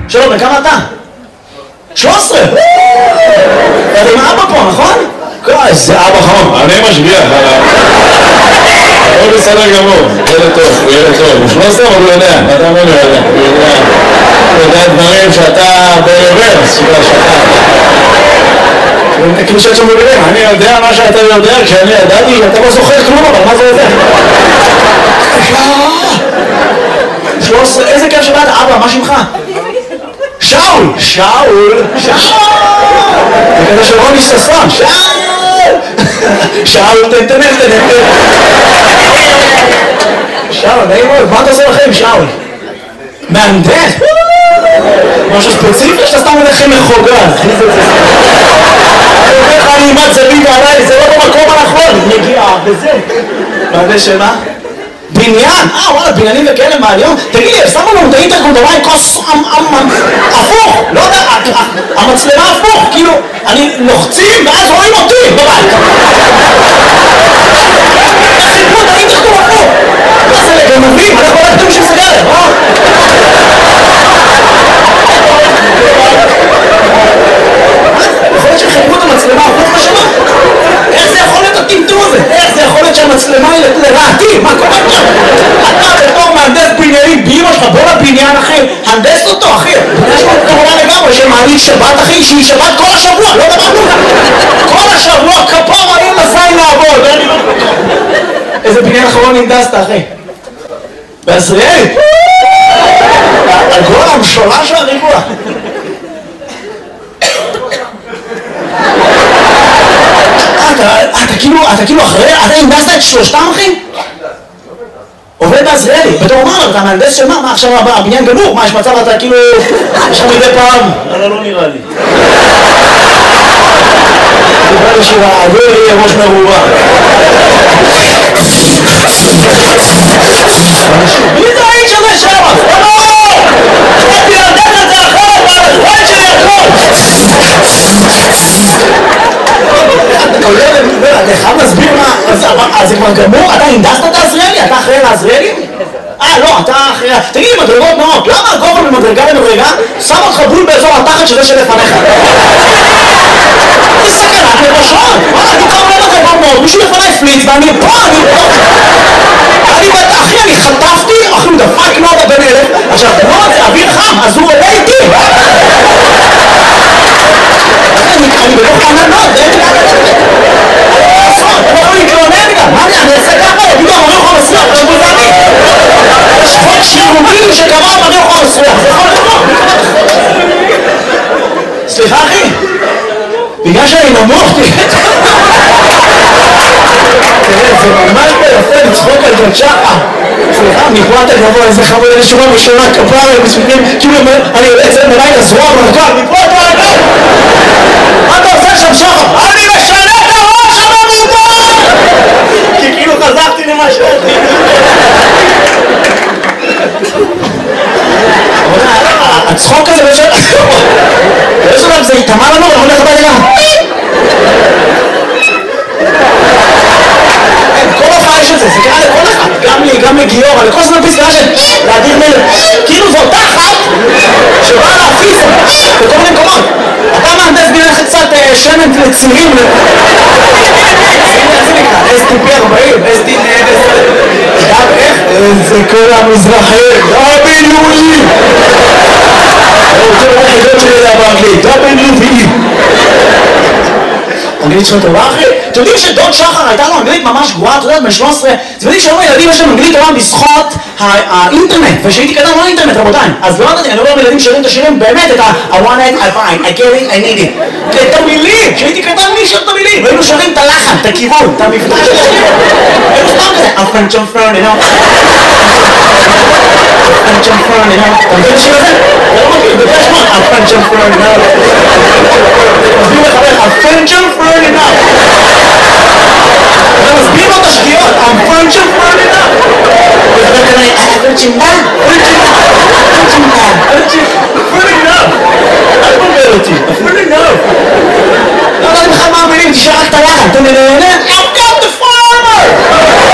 שלום, בכמה אתה? 13! אתה עם אבא פה, נכון? איזה אבא חום. אני משגיח עליו. הוא בסדר גמור, ילד טוב, הוא ילד טוב. הוא 13 אבל הוא יודע, אתה אומר לו יודע. הוא יודע דברים שאתה ברוורס, שאתה... כאילו שאת שם מבינים, אני יודע מה שאתה יודע, כשאני ידעתי, אתה לא זוכר כלום, אבל מה זה יודע? 13, איזה כיף שבאת, אבא, מה שמך? שאול! שאול! שאול! זה כזה של רוני ששון, שאול! שאול, תן. שאול, נעים מאוד, מה אתה עושה לכם, שאול? מהנדס? משהו ספציפי שאתה סתם הולך עם מחוגז? אני אומר לך, אני אימת זווית עליי, זה לא במקום הנכון, נגיעה, וזה. מהנדס שמה? בניין? וואלה, בניינים וכאלה מעליון? תגיד לי, שמו לנו את האינטרקום דווי כוס הפוך, לא יודע, המצלמה הפוך, כאילו, אני לוחצים ואז רואים אותי בבית. חיפו את האינטרקום הפוך. מה זה לגנבים? אנחנו רק תום של סגרת, יכול להיות שחיפו את המצלמה הפוך בשמה? איך זה יכול להיות הטמטום הזה? איך זה יכול להיות שהמצלמה היא לרעתי? מה קורה פה? אתה בתור מהנדס בניינים באמא שלך, בוא לבניין אחי, הנדס אותו אחי. יש לו כמובן לגמרי שמעניק שבת אחי, שהיא שבת כל השבוע, לא דברנו. כל השבוע כפור אני מזיין לעבוד. איזה בניין אחרון הנדסת אחי? בעזריאלי? הגול המשולש והריבוע. אתה כאילו אחרי, אתה הנדסת את שלושתם אחי? עובד בעזריאלי, בתור מה? אתה מהנדס של מה? מה עכשיו הבניין גמור? מה יש מצב אתה כאילו... יש לך מדי פעם? לא נראה לי. דיבר לי שהעגור יהיה ראש מרובה. מי זה האיש הזה שם? לא! אני להנדס את זה אחרת, והחיים שלי הכל! אתה חייב להסביר מה... אז זה כבר גמור? אתה הנדסת את העזריאלי? אתה אחראי לעזריאלי? לא, אתה אחראי... תגיד לי, מדרגות נאות, למה הגובה ממדרגה למדרגה שם אותך בול באזור התחת שזה שלפניך? זה סכנת לראשון! אני קורא למדרגות נאות, מישהו לפניי פליץ ואני פה, אחי, אני חטפתי, אחי, הוא דפק נודה בן אלף, עכשיו, נוד זה אוויר חם, אז הוא עולה איתי! אני בלוך כאן נוד, זה אין לי... אתה יכול להתלונן גם, מה אני אעשה ככה? יגידו, אני לא יכול לסלוח, זה בוזני. יש חוק שירותי שקבע, אני לא יכול לסלוח, זה יכול לקרות. סליחה אחי, בגלל שאני נמוך, תראה, זה ממש ביפה לצחוק על ג'ון שחר. סליחה, מפרט הגבוה, איזה חמוד, איזה שורה בשורה כפרה, כאילו אני יוצא מלאי לזרוע ברכב, מפרט הגבוה. מה אתה עושה שם שחר? אני משנה את הראש הממומן! כי כאילו חזרתי למה שאתי. הצחוק הזה בשביל... יש עליו, זה יתאמה לנו, אנחנו הולך הביתה גם. כל הופעה יש את זה, זה קרה לכל אחד. גם לי, גם לגיור, לכל זמן פסקה של להדיר מלך. כאילו זו אותה אחת שבאה להפיץ בכל מיני מקומות. אתה מהנדס בינך קצת שמן לצירים. STP 40, STP... איך? זה כל המזרחים, WE! זה היחידות שלי לדעת באנגלית, WE! אנגלית שלך טובה אחי? אתם יודעים שדוד שחר הייתה לו אנגלית ממש גרועה, אתה יודע, בן 13, אתם יודעים שהיום הילדים יש להם אנגלית טובה בזכות האינטרנט, ושהייתי קטן לא אינטרנט רבותיי, אז לא ידעתי, אני רואה ילדים שרים את השירים באמת את I want it, I find, I get it, I need it, את המילים, שהייתי קטן מי שר את המילים, והיינו שרים את הלחן, את הכיוון, את המבטא של השירים, היינו סתם כזה, I'm French on Fern, you know, French on Fern, you know, אתה מבין השיר הזה? זה לא מכיר, בגלל שמות, I'm French on Fern, you know, מסביר לחבר, I'm French on Fern, you know, אתה מסביר לו את השגיאות, I'm French on Fern, you know, וחבר כזה, French on Fern, אל תבלבל אותי, אפילו enough. לא יודעת לך מה המילים, תשאר רק את הלחן, אתה נהנה? I've got the farmer!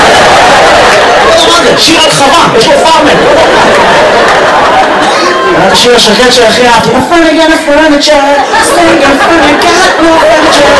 לא יודע מה זה, שיר על חווה, יש לו פארמר. השיר השקט של הכי אהבתי. נפל נגן הפרנצ'ר, סטנגן פרנקט, לא פרנצ'ר.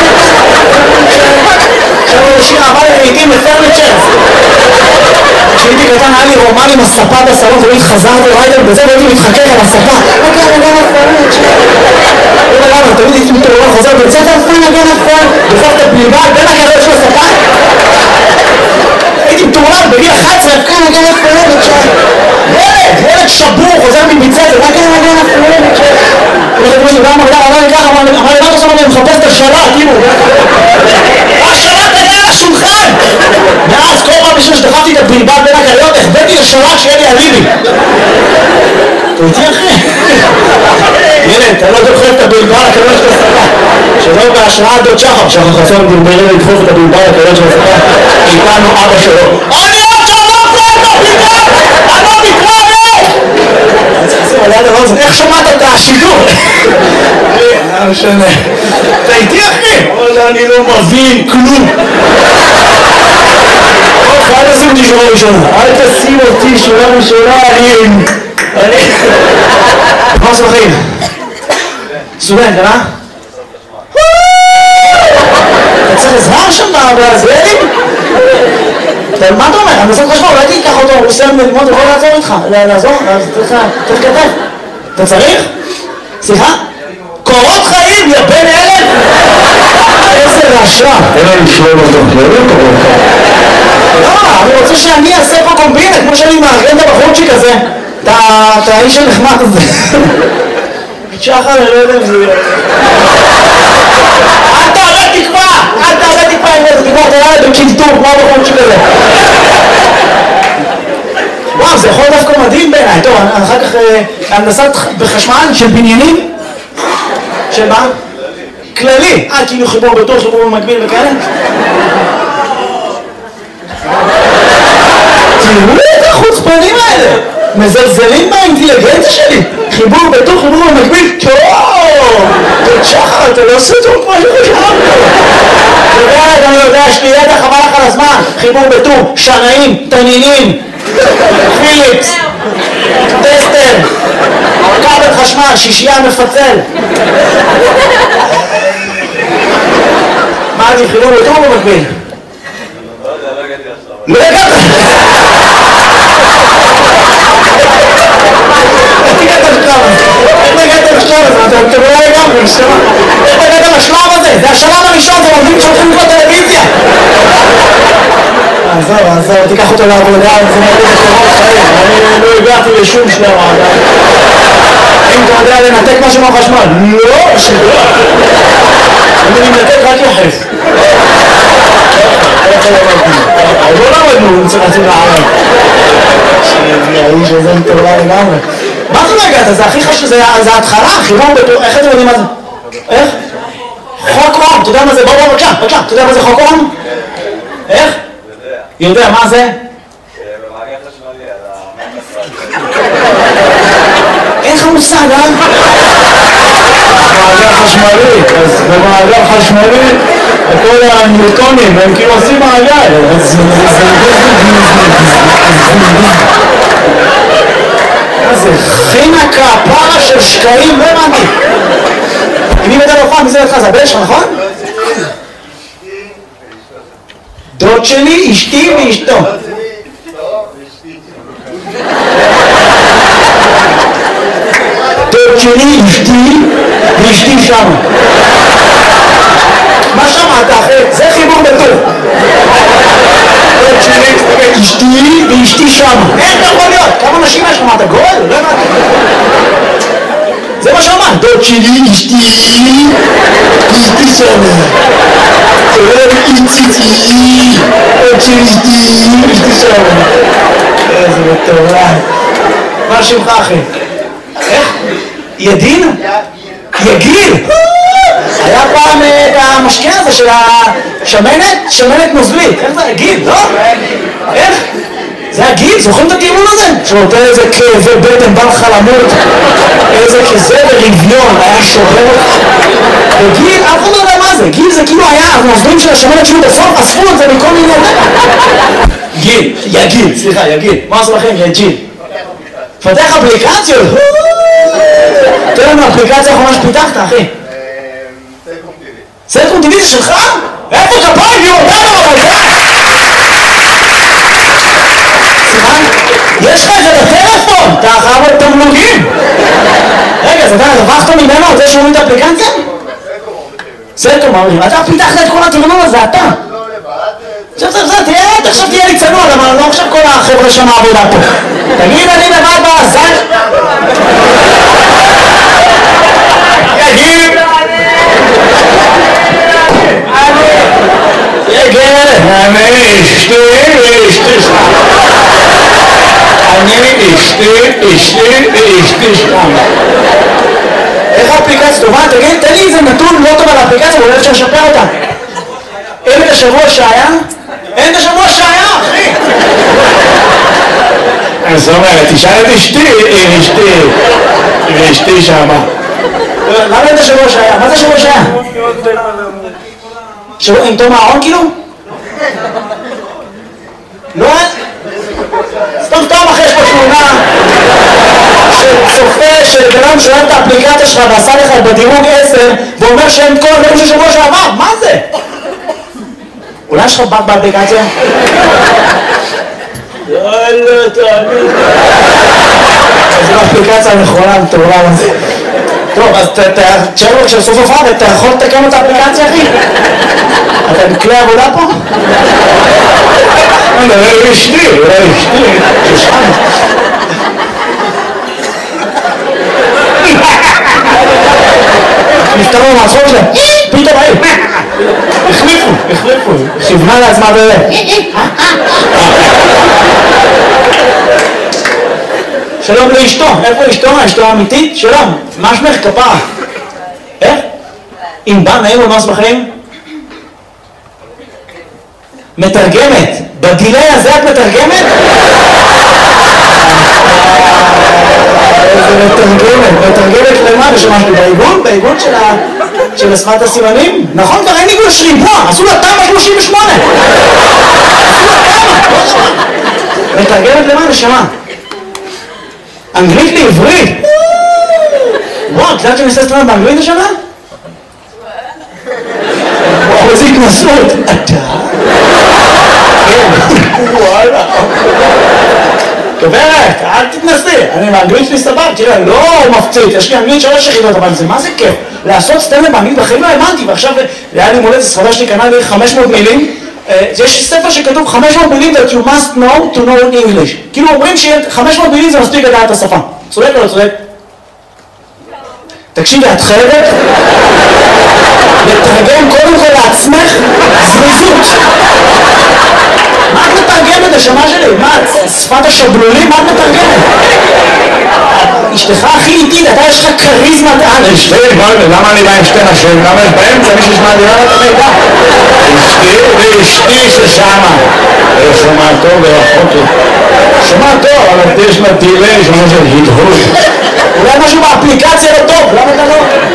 עכשיו הוא שיר אהבה לעיתים לפרנצ'ר. כשהייתי קטן היה לי רומן עם הספה בסלון, תמיד חזרתי ריידר בזה והייתי מתחכך על הספה. נגן הפרנצ'ר. לא למה, תמיד הייתי מתעורר חוזר בצאת נגן הפרנצ'ר. דופק את הבלבל בין הקריות של הספה. הייתי מתעורר בגיל 11, נגן הפרנצ'ר. ילד שבור, חוזר מביצת, נגן הפרנצ'ר. אמר לי, מה אתה אני מחפש את השלט, כאילו. השלט היה על השולחן! ואז כל פעם בשביל שדחפתי את הבלבל בין הקריות, החבאתי לשלט שיהיה לי אליבי. אתה איתי אחי? ילד, אתה לא דוחף את הבלבל הקריות של הספה. שלא בהשראת דוד שחר. שחר חסון דרברי לדחוף את הבלבל הקריות של הספה. איתנו אבא שלו. אני עוד שלא קורא את הבלבל! אני לא מתראה! איך שמעת את השידור? לא משנה. אתה איתי אחי? אני לא מבין כלום. אל תשים אותי שורה ראשונה. אל תשים אותי שורה ראשונה. מה עושה בחיים? סטודנט, אה? אתה צריך עזרה שם בעזרדים? מה אתה אומר? אני עושה חשמל, אולי תיקח אותו, הוא סיים ללמוד, הוא יכול לעזור איתך. לעזור? אז צריך כתב. אתה צריך? סליחה? קורות חיים, יא בן אלף! איזה רעשה! אין לנו שלום אותו, לא קורות חיים. לא, אני רוצה שאני אעשה פה קומבינה, כמו שאני מארגן את הבחורצ'יק הזה. את האיש הנחמד הזה. שחר, אני לא יודע אם זה יהיה. אל תעלה תקווה! אל תעלה תקווה עם איזה תקווה, אתה יאללה בקלטור, כמו הבחורצ'יק הזה. וואו, זה יכול דווקא מדהים בעיניי. טוב, אחר כך הנדסת בחשמל של בניינים. של מה? כללי. כאילו חיבור בטור, חיבור במקביל וכאלה. תראו את החוצפנים האלה. מזלזלים באינטליגנציה שלי. חיבור בטור, חיבור במקביל. טוב! שחר, אתה לא עושה טוב כמו שחשבנו. אני יודע, יש לי ידע חבל לך על הזמן. חיבור בטור, שנאים, תנינים. פיליפס, טסטר, כבל חשמל, שישייה מפצל. מה אני חילום יותר במקביל? לא הגעת! איך הגעת לשלב הזה? איך הגעת לשלב הזה? אתם לא הגעתם, איך הגעת לשלב הזה? זה השלב הראשון, זה עובדים שהולכים לקרוא טלוויזיה. עזוב, תיקח אותו לעבודה, זה מראה בקורות חיים. אני לא הגעתי לשום שלב עדיין. אם אתה יודע לנתק משהו מהחשמל? לא, שלא. אני מנתק רק יחף. לא למדנו, נצטרצים לערב. האיש הזה מטורלה לגמרי. מה זה לא הגעת? זה הכי חשוב, זה ההתחלה, חיבור בטור, איך אתם יודעים מה זה? איך? חוק אום, אתה יודע מה זה? בוא, בבקשה, אתה יודע מה זה חוק אום? איך? יודע, מה זה? במעגל חשמלי, אין לך מושג, אה? מעגל חשמלי, אז במעגל חשמלי כל הניוטונים הם כאילו עושים מעגל. זה חינה כפרה של שקעים, לא הבנתי. מי מדע לא פעם, מי זה לך? זה הבן שלך, נכון? דוד שלי, אשתי ואשתו. דוד שלי, אשתי ואשתי שם. מה שמעת אחרי? זה חיבור בטור. דוד שלי, אשתי ואשתי שם. איך אתה יכול להיות? כמה נשים יש לך? מה אתה גול? לא הבנתי. זה מה שאמרת. דוד שלי, אשתי ואשתי שם. איציצי, עוד שלישתי, אשתי שם. איזה מטורף. מה שמך אחי? איך? ידין? יגיל? היה פעם את המשקיע הזה של השמנת? שמנת נוזלית. איך זה? יגיל, לא? איך? זה הגיל, זוכרים את הטיעון הזה? שנותן איזה כאבי בטן, בא לך למות, איזה כזה ברביון, היה שובר אותך. וגיל, אף אחד לא יודע מה זה, גיל זה כאילו היה, הנוזלים של השמנת שהיו בסוף, אספו את זה מכל מיני... גיל, יגיל, סליחה, יגיל. מה עושה לכם, יא ג'יל? פתח אפליקציות, לנו אפליקציה האחרונה שפיתחת, אחי. סלקום TV. סלקום TV זה שלך? איפה כפיים? יורדנו, אבל זה! סליחה? יש לך את זה בטלפון! אתה חייב את תמלוגים! רגע, אז אתה רווחת ממנו על זה שאומרים את האפליקציה? סלקום אומרים. אתה פיתחת את כל התמלוג הזה, אתה! לא לבד. עכשיו תהיה לי צנוע, אבל לא עכשיו כל החבר'ה שם העבודה פה. תגיד, אני לבד בעזן? תגיד! אני אשתי שם. איך האפליקציה טובה? תגיד, תן לי איזה נתון לא טוב על האפליקציה, אולי אפשר לשפר אותה. אין את השבוע שהיה? אין את השבוע שהיה, אחי! אז זאת אומרת, תשאל את אשתי שמה. למה אין את השבוע שהיה? מה זה השבוע שהיה? שבוע עם תום הארון כאילו? לא? סתם אחרי יש פה תמונה שצופה שבן שואל את האפליקציה שלך ועשה לך בדירוג 10 ואומר שאין כל הדברים של שבוע שעבר, מה זה? אולי יש לך בג באפליקציה? לא, תאמין. זו האפליקציה הנכונה, מטורף הזה. טוב, אז תשאר לו כשסוף הופעה ואתה יכול לתקן את האפליקציה, אחי? אתה בכלי עבודה פה? אולי אשתי. ששם. נפטרו מהצחוק שלהם, פתאום היי, החליפו. כיוונה לעצמה שלום לאשתו, איפה אשתו? אשתו האמיתית? שלום, מה שמך כפרה? איך? אם בא נעים ומאס בחיים? מתרגמת, בדילי הזה את מתרגמת? מתרגמת למה? בשמשתי בעיגון? בעיגון של שפת הסימנים? נכון, כבר אין עיגון של ריבוע, עשו לה תמ"א 38! מתרגמת למה? נשמה? אנגלית לעברית? וואו, את יודעת שאני עושה סטרנד באנגלית השנה? וואו, איזה התנסות! אתה? וואלה. גברת, אל תתנסי, אני באנגלית שלי סבבה, תראה, לא מפציץ, יש לי אנגלית 3 יחידות, אבל זה מה זה כיף? לעשות סטנדאפ באנגלית בחיים לא האמנתי, ועכשיו היה לי מולדת, סחדה שלי קנה לי 500 מילים, יש ספר שכתוב 500 מילים that you must know to know English, כאילו אומרים ש500 מילים זה מספיק לדעת את השפה, צודק או לא צודק? תקשיבי, את חייבת לתרגם קודם כל לעצמך זריזות. מה את מתרגמת, השמה שלי? מה, שפת השבלולים? מה את מתרגמת? אשתך הכי איטית, אתה יש לך קריזמת על. אשתי, למה אני בא עם שתי נשים? למה יש באמצע מישהו שמע לי את המידע? אשתי ששמה. שומע טוב ורחוק לי. שומע טוב, אבל יש לה דילי, שומע של הדהוד. אולי משהו באפליקציה לא טוב, למה אתה לא?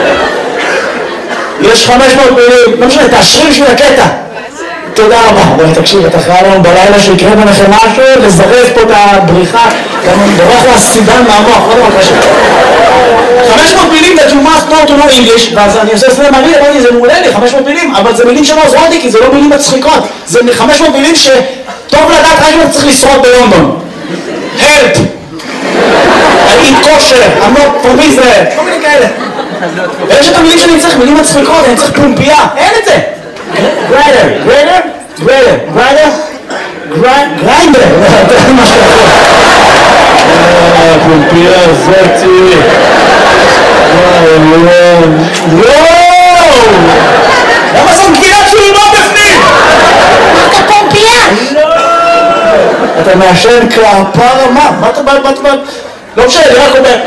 יש 500 מילים, לא משנה, תאשרי בשביל הקטע. תודה רבה. אבל תקשיב, אתה חייב לנו בלילה שיקרה ביניכם משהו, לזרז פה את הבריחה, גם אני בורח לסידן מהמוח, לא דבר קשה. 500 מילים that you must know to know English, ואז אני עושה סלם מעניין, אמרתי, זה מעולה לי, 500 מילים, אבל זה מילים שלא עוזרות לי, כי זה לא מילים מצחיקות. זה 500 מילים שטוב לדעת רק אם אתה צריך לשרוד בלונדון. Help! I eat kosher, I'm not from Israel, כל מיני כאלה. ויש את המילים שאני צריך, מילים מצחיקות, אני צריך פומפייה, אין את זה. גריינדר, זה משהו אחר. פומפייה זאתי. וואו! למה זו גבינה שלי לא בפנים? אתה פומפייה? אתה מעשן כפרה, מה אתה בא? לא משנה, אני רק אומר,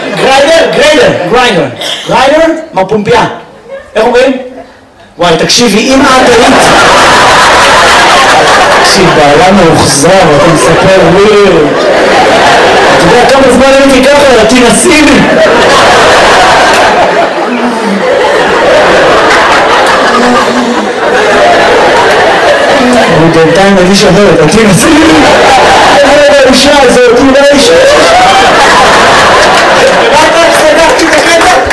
גריינדר, מה פומפייה? איך אומרים? וואי, תקשיבי, אם את היית... תקשיב, בעיה מאוחזר, אתה מספר וויר. אתה יודע כמה זמן הייתי ככה, תנסי לי. אני בינתיים מרגיש אחרת, תנסי לי. האישה הזאת, אולי אישה. רק סגרתי את הקטע.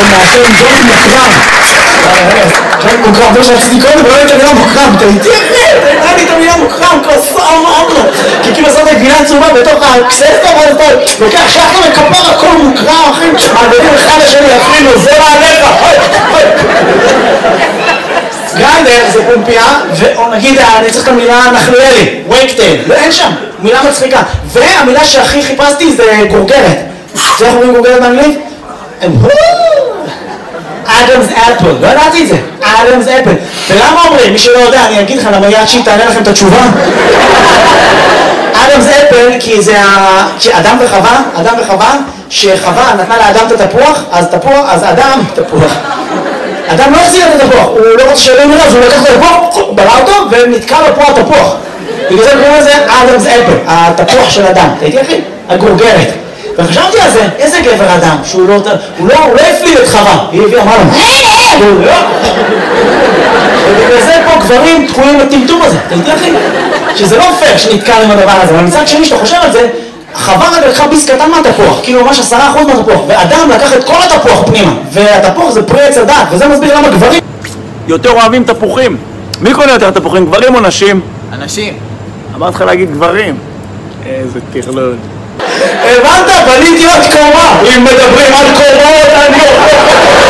ומעשן ג'ון מוקרם. ג'ון מוקרם, זה שעשיתי קודם, ולא הייתי המילה מוקרם, תהייתי אחרי, תהייתי את המילה מוקרם, כוסה אמרנו. כי כאילו עושה את הגבינה צהובה בתוך הקססטה, ואז אתה לוקח שחר וכפר הכל מוקרם, אחי, מעבירים אחד לשני, אפילו, זה מעליך, גרנדר זה פומפיה, ונגיד אני צריך את המילה נחליאלי, וייקטייל, ואין שם, מילה מצחיקה. והמילה שהכי חיפשתי זה גורגרת. זה איך אומרים גורגרת באנגלית? אדמס אפל, לא ידעתי את זה, אדמס אפל. ולמה אומרים? מי שלא יודע, אני אגיד לך למה יד שהיא תענה לכם את התשובה. אדמס אפל כי זה אדם וחווה, שחווה נתנה לאדם את התפוח, אז אדם, תפוח. אדם לא החזיר את התפוח, הוא לא רוצה שלא ימראה, אז הוא לקח את התפוח, בלע אותו, ונתקע לו פה התפוח. בגלל זה קוראים לזה אדמס אפל, התפוח של אדם. תהייתי אחי? הגורגרת. וחשבתי על זה, איזה גבר אדם, שהוא לא הפליל את חווה, היא הביאה, אמרה לו, ובגלל זה פה גברים תקועים בטמטום הזה, תהייתי אחי? שזה לא פייר שנתקע עם הדבר הזה, אבל מצד שני שאתה חושב על זה, חווה רק לקחה ביס קטן מהתפוח, כאילו ממש 10% מהתפוח, ואדם לקח את כל התפוח פנימה, והתפוח זה פרי עץ הדעת, וזה מסביר למה גברים יותר אוהבים תפוחים. מי קונה יותר תפוחים, גברים או נשים? אנשים. אמרתי לך להגיד גברים. איזה טרלול. הבנת? בניתי עוד קומה, אם מדברים על קומות אני